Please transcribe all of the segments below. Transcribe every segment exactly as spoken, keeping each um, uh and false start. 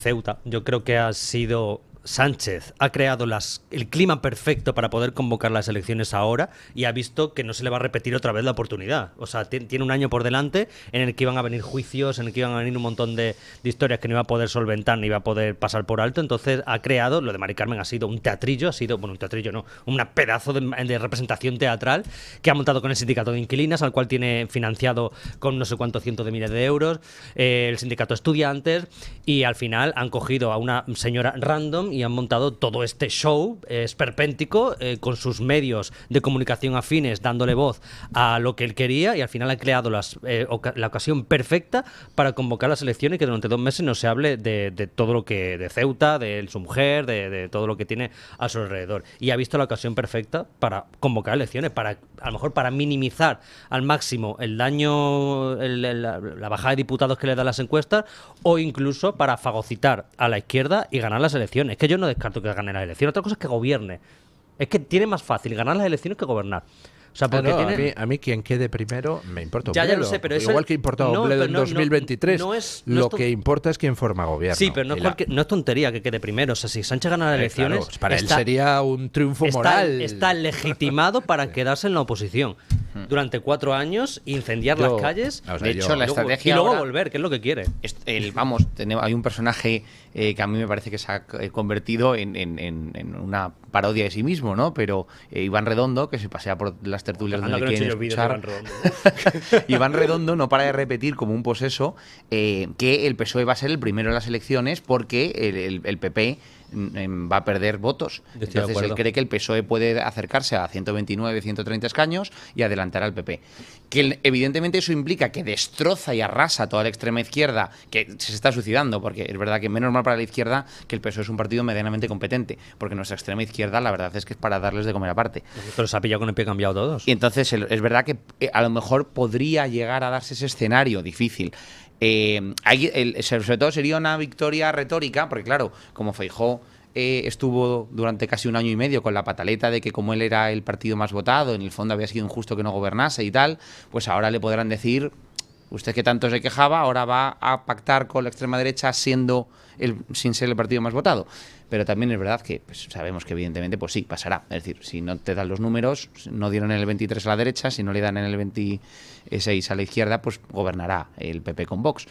Ceuta. Yo creo que ha sido Sánchez, ha creado las, el clima perfecto para poder convocar las elecciones ahora y ha visto que no se le va a repetir otra vez la oportunidad. O sea, tiene un año por delante en el que iban a venir juicios, en el que iban a venir un montón de, de historias que no iba a poder solventar ni iba a poder pasar por alto. Entonces ha creado, lo de Mari Carmen ha sido un teatrillo, ha sido, bueno, un teatrillo no, un pedazo de, de representación teatral que ha montado con el sindicato de inquilinas, al cual tiene financiado con no sé cuántos cientos de miles de euros, eh, el sindicato de estudiantes, y al final han cogido a una señora random y han montado todo este show eh, esperpéntico eh, con sus medios de comunicación afines, dándole voz a lo que él quería, y al final ha creado las, eh, oca la ocasión perfecta para convocar las elecciones y que durante dos meses no se hable de, de todo lo que de Ceuta, de su mujer, de, de todo lo que tiene a su alrededor. Y ha visto la ocasión perfecta para convocar elecciones, para a lo mejor para minimizar al máximo el daño, el, el, la, la bajada de diputados que le dan las encuestas, o incluso para fagocitar a la izquierda y ganar las elecciones. Es que yo no descarto que gane las elecciones. Otra cosa es que gobierne. Es que tiene más fácil ganar las elecciones que gobernar. O sea, porque ah, no, tiene... a, mí, a mí quien quede primero me importa un ya, bledo. Ya lo sé, pero eso... Igual que importa un no, bledo en no, dos mil veintitrés. No, no es, no lo es que importa es quién forma gobierno. Sí, pero no es, cualquier, no es tontería que quede primero. O sea, si Sánchez gana las eh, elecciones... Claro, para está, él sería un triunfo está, moral. Está legitimado para quedarse en la oposición durante cuatro años, incendiar yo, las calles, o sea, de hecho, yo, la luego, estrategia y luego ahora, volver, que es lo que quiere. El, vamos, tenemos, hay un personaje eh, que a mí me parece que se ha convertido en, en, en, en una parodia de sí mismo, ¿no? Pero eh, Iván Redondo, que se pasea por las tertulias Anda, donde que quieren no escuchar... Iván Redondo. Iván Redondo no para de repetir como un poseso eh, que el P S O E va a ser el primero en las elecciones porque el, el, el P P va a perder votos. Entonces él cree que el P S O E puede acercarse a ciento veintinueve, ciento treinta escaños y adelantar al P P. Que evidentemente eso implica que destroza y arrasa toda la extrema izquierda, que se está suicidando, porque es verdad que menos mal para la izquierda que el P S O E es un partido medianamente competente, porque nuestra extrema izquierda la verdad es que es para darles de comer aparte. Pero se ha pillado con el pie cambiado todos. Y entonces es verdad que a lo mejor podría llegar a darse ese escenario difícil. Eh, hay, el, sobre todo sería una victoria retórica, porque claro, como Feijóo eh, estuvo durante casi un año y medio con la pataleta de que como él era el partido más votado, en el fondo había sido injusto que no gobernase y tal, pues ahora le podrán decir, usted que tanto se quejaba, ahora va a pactar con la extrema derecha siendo el, sin ser el partido más votado. Pero también es verdad que pues, sabemos que evidentemente pues sí, pasará. Es decir, si no te dan los números, no dieron en el veintitrés a la derecha, si no le dan en el veintiséis a la izquierda, pues gobernará el P P con Vox.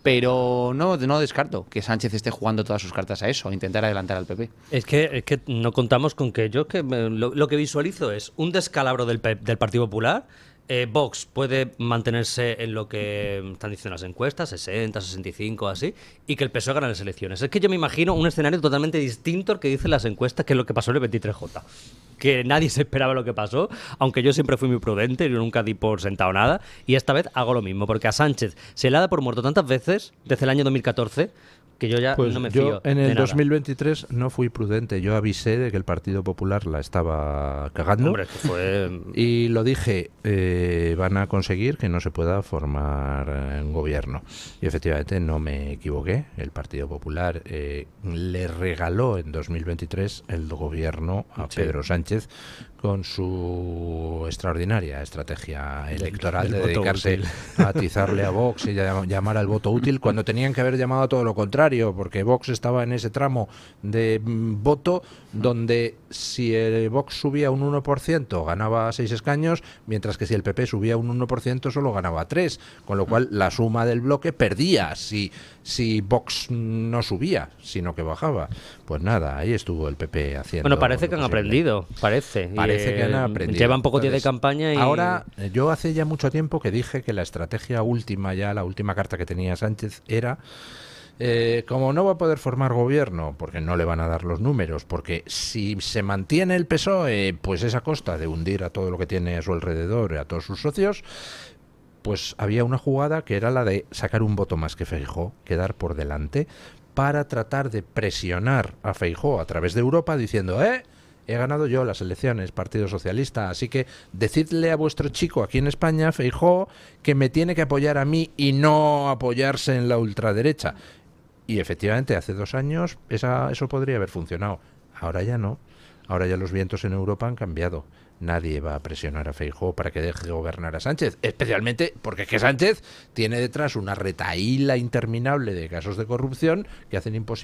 Pero no, no descarto que Sánchez esté jugando todas sus cartas a eso, a intentar adelantar al P P. Es que, es que no contamos con que yo que me, lo, lo que visualizo es un descalabro del, del Partido Popular. Eh, Vox puede mantenerse en lo que están diciendo las encuestas, sesenta, sesenta y cinco, así, y que el P S O E gane las elecciones. Es que yo me imagino un escenario totalmente distinto al que dicen las encuestas, que es lo que pasó en el veintitrés J. Que nadie se esperaba lo que pasó, aunque yo siempre fui muy prudente y nunca di por sentado nada, y esta vez hago lo mismo, porque a Sánchez se le ha dado por muerto tantas veces desde el año dos mil catorce que yo ya pues no me yo fío en de el nada. dos mil veintitrés no fui prudente. Yo avisé de que el Partido Popular la estaba cagando. Hombre, que fue... Y lo dije, eh, van a conseguir que no se pueda formar en gobierno. Y efectivamente no me equivoqué. El Partido Popular eh, le regaló en dos mil veintitrés el gobierno a sí. Pedro Sánchez con su extraordinaria estrategia electoral de dedicarse a atizarle a Vox y a llamar al voto útil cuando tenían que haber llamado a todo lo contrario, porque Vox estaba en ese tramo de mm, voto donde si el Vox subía un uno por ciento ganaba seis escaños, mientras que si el P P subía un uno por ciento solo ganaba tres, con lo cual la suma del bloque perdía si, si Vox no subía, sino que bajaba. Pues nada, ahí estuvo el P P haciendo... Bueno, parece que han posible. aprendido, parece. Parece y, que han aprendido. Llevan poco Entonces, día de campaña y... Ahora, yo hace ya mucho tiempo que dije que la estrategia última, ya la última carta que tenía Sánchez era... Eh, como no va a poder formar gobierno, porque no le van a dar los números, porque si se mantiene el P S O E, pues es a costa de hundir a todo lo que tiene a su alrededor, a todos sus socios, pues había una jugada que era la de sacar un voto más que Feijóo, quedar por delante, para tratar de presionar a Feijóo a través de Europa diciendo, eh, he ganado yo las elecciones, Partido Socialista, así que decidle a vuestro chico aquí en España, Feijóo, que me tiene que apoyar a mí y no apoyarse en la ultraderecha. Y efectivamente, hace dos años esa, eso podría haber funcionado. Ahora ya no. Ahora ya los vientos en Europa han cambiado. Nadie va a presionar a Feijóo para que deje de gobernar a Sánchez. Especialmente porque es que Sánchez tiene detrás una retahíla interminable de casos de corrupción que hacen imposible